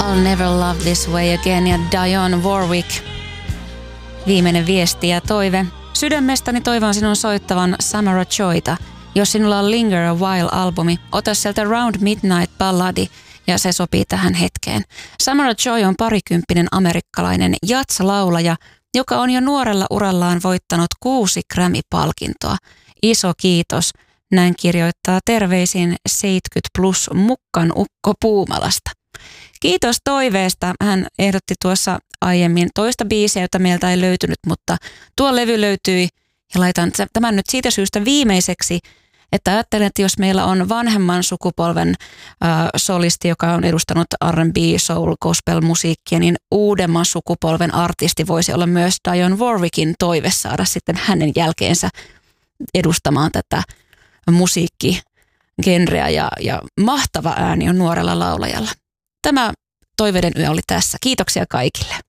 I'll never love this way again ja Dionne Warwick. Viimeinen viesti ja toive. Sydämestäni toivon sinun soittavan Samara Joyta. Jos sinulla on Linger a While-albumi, ota sieltä Round Midnight balladi ja se sopii tähän hetkeen. Samara Joy on parikymppinen amerikkalainen jazz-laulaja, joka on jo nuorella urallaan voittanut 6 Grammy-palkintoa. Iso kiitos. Näin kirjoittaa terveisin 70 plus Mukkan Ukko Puumalasta. Kiitos toiveesta. Hän ehdotti tuossa aiemmin toista biisiä, jota meiltä ei löytynyt, mutta tuo levy löytyi ja laitan tämän nyt siitä syystä viimeiseksi, että ajattelen, että jos meillä on vanhemman sukupolven solisti, joka on edustanut R&B, soul, gospel-musiikkia, niin uudemman sukupolven artisti voisi olla myös Dionne Warwickin toive saada sitten hänen jälkeensä edustamaan tätä musiikkigenreä ja mahtava ääni on nuorella laulajalla. Tämä toiveiden yö oli tässä. Kiitoksia kaikille.